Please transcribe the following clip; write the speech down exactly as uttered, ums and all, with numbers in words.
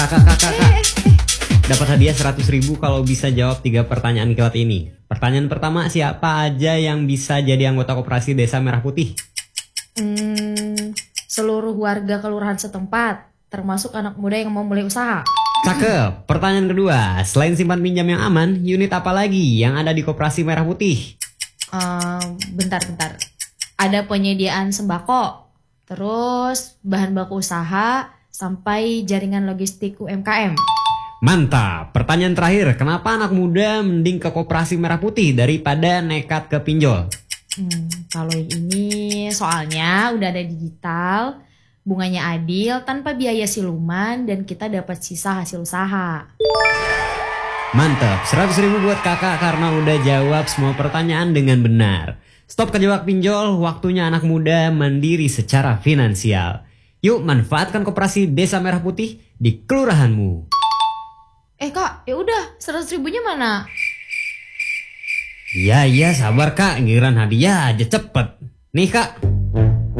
Kakak, kakak, kak. Dapat hadiah seratus ribu kalau bisa jawab tiga pertanyaan kilat ini. Pertanyaan pertama, siapa aja yang bisa jadi anggota koperasi Desa Merah Putih? Hmm, seluruh warga kelurahan setempat, termasuk anak muda yang mau mulai usaha. Cakep. Pertanyaan kedua, selain simpan pinjam yang aman, unit apa lagi yang ada di koperasi Merah Putih? Hmm, bentar-bentar. Ada penyediaan sembako, terus bahan baku usaha, sampai jaringan logistik U M K M. Mantap. Pertanyaan terakhir, kenapa anak muda mending ke koperasi Merah Putih daripada nekat ke pinjol? Hmm, kalau yang ini soalnya udah ada digital, bunganya adil, tanpa biaya siluman, dan kita dapat sisa hasil usaha. Mantap, seratus ribu buat kakak karena udah jawab semua pertanyaan dengan benar. Stop kejebak pinjol, waktunya anak muda mandiri secara finansial. Yuk manfaatkan koperasi Desa Merah Putih di kelurahanmu. Eh kak, ya udah, seratus ribunya mana? Iya, iya, sabar kak, giliran hadiah aja cepet. Nih kak.